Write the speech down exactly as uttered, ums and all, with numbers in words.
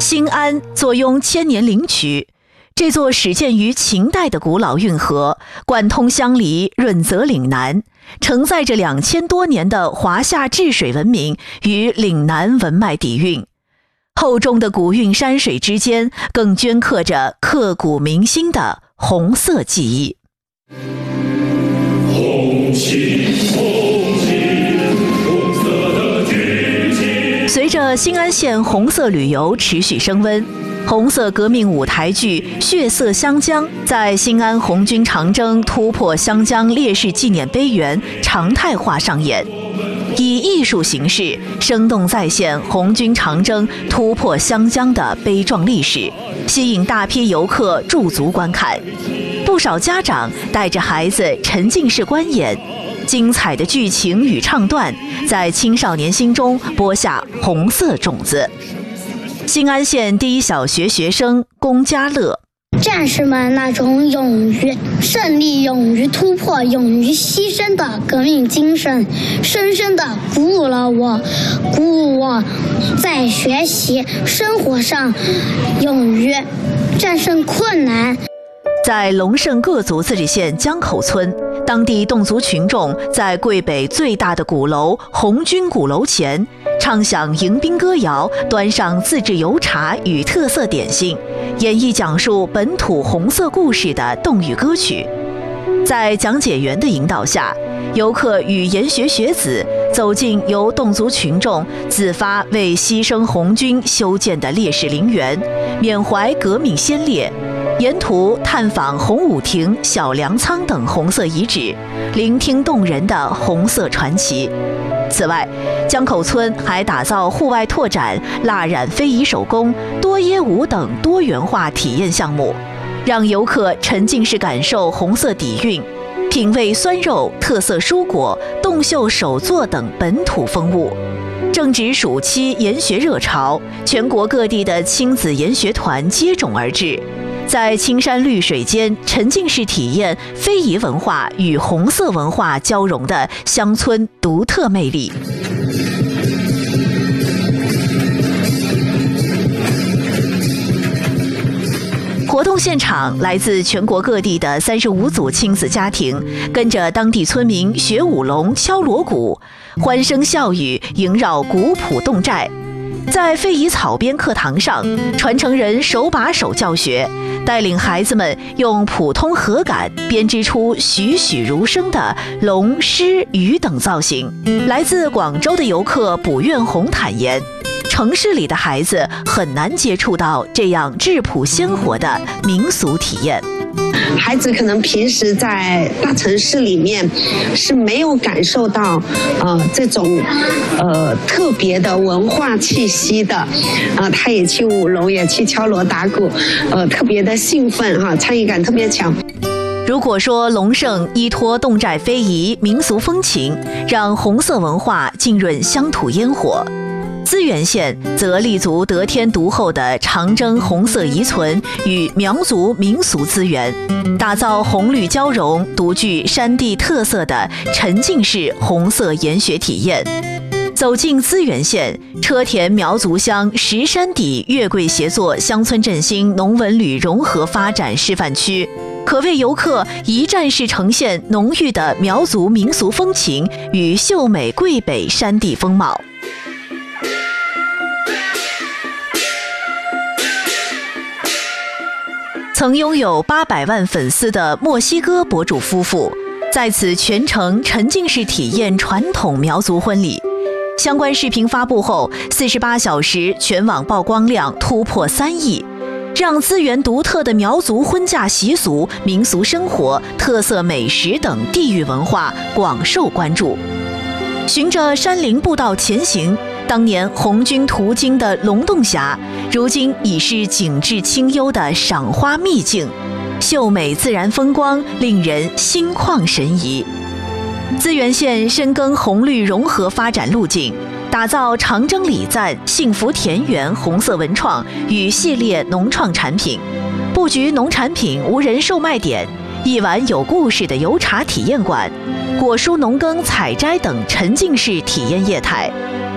新安坐拥千年灵渠，这座始建于秦代的古老运河，贯通相离润泽岭南，承载着两千多年的华夏治水文明与岭南文脉底蕴。厚重的古韵山水之间，更镌刻着刻骨铭心的红色记忆。 红旗，红旗，红色的军旗。 随着新安县红色旅游持续升温，红色革命舞台剧《血色湘江》在新安红军长征突破湘江烈士纪念碑园常态化上演，以艺术形式生动再现红军长征突破湘江的悲壮历史，吸引大批游客驻足观看。不少家长带着孩子沉浸式观演，精彩的剧情与唱段在青少年心中播下红色种子。新安县第一小学学生龚家乐， 战士们那种勇于胜利、勇于突破、勇于牺牲的革命精神，深深地鼓舞了我，鼓舞我在学习、生活上勇于战胜困难。 在龙胜各族自治县江口村，当地侗族群众在桂北最大的鼓楼红军鼓楼前，唱响迎宾歌谣，端上自制油茶与特色点心，演绎讲述本土红色故事的侗语歌曲。在讲解员的引导下，游客与研学学子走进由侗族群众自发为牺牲红军修建的烈士陵园，缅怀革命先烈，沿途探访红舞亭、小粮仓等红色遗址，聆听动人的红色传奇。此外，江口村还打造户外拓展、蜡染非遗手工、多耶舞等多元化体验项目，让游客沉浸式感受红色底蕴，品味酸肉、特色蔬果、侗绣手作等本土风物。正值暑期研学热潮，全国各地的亲子研学团接踵而至，在青山绿水间沉浸式体验非遗文化与红色文化交融的乡村独特魅力。活动现场，来自全国各地的三十五组亲子家庭，跟着当地村民学舞龙、敲锣鼓，欢声笑语萦绕古朴侗寨。在非遗草编课堂上，传承人手把手教学，带领孩子们用普通禾杆编织出栩栩如生的龙、狮、鱼等造型。来自广州的游客卜愿红坦言，城市里的孩子很难接触到这样质朴鲜活的民俗体验。 孩子可能平时在大城市里面是没有感受到呃这种呃特别的文化气息的，呃他也去舞龙，也去敲锣打鼓，呃特别的兴奋哈，参与感特别强。 如果说龙胜依托侗寨非遗民俗风情，让红色文化浸润乡土烟火，资源县则立足得天独厚的长征红色遗存与苗族民俗资源，打造红绿交融、独具山地特色的沉浸式红色研学体验。走进资源县车田苗族乡石山底月桂协作乡村振兴农文旅融合发展示范区，可为游客一站式呈现浓郁的苗族民俗风情与秀美桂北山地风貌。曾拥有八百万粉丝的墨西哥博主夫妇，在此全程沉浸式体验传统苗族婚礼。相关视频发布后，四十八小时全网曝光量突破三亿，让资源独特的苗族婚嫁习俗、民俗生活、特色美食等地域文化广受关注。循着山林步道前行，当年红军途经的龙洞峡，如今已是景致清幽的赏花秘境，秀美自然风光令人心旷神怡。资源县深耕红绿融合发展路径，打造长征礼赞、幸福田园红色文创与系列农创产品，布局农产品无人售卖点、一碗有故事的油茶体验馆、果蔬农耕采摘等沉浸式体验业态。